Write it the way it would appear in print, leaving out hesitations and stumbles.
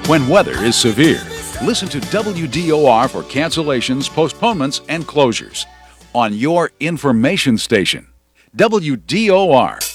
When weather is severe, listen to WDOR for cancellations, postponements, and closures on your information station. WDOR.